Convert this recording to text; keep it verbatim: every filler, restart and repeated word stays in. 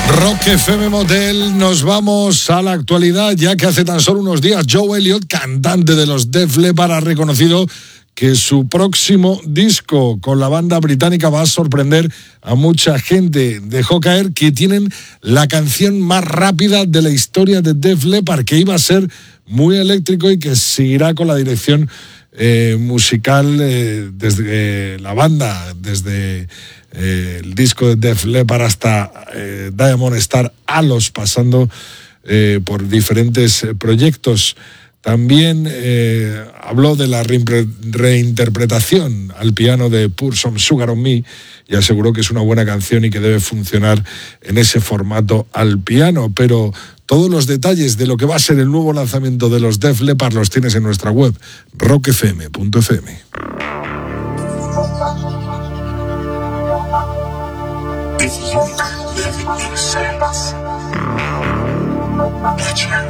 Rock F M Motel, nos vamos a la actualidad, ya que hace tan solo unos días Joe Elliott, cantante de los Def Leppard, ha reconocido que su próximo disco con la banda británica va a sorprender a mucha gente. Dejó caer que tienen la canción más rápida de la historia de Def Leppard, que iba a ser muy eléctrico y que seguirá con la dirección eh, musical eh, desde eh, la banda, desde eh, el disco de Def Leppard hasta eh, Diamond Star Halos, pasando eh, por diferentes eh, proyectos. También eh, habló de la re- reinterpretación al piano de Pour Some Sugar on Me y aseguró que es una buena canción y que debe funcionar en ese formato al piano. Pero todos los detalles de lo que va a ser el nuevo lanzamiento de los Def Leppard los tienes en nuestra web, rock f m punto f m. If you live in your sense,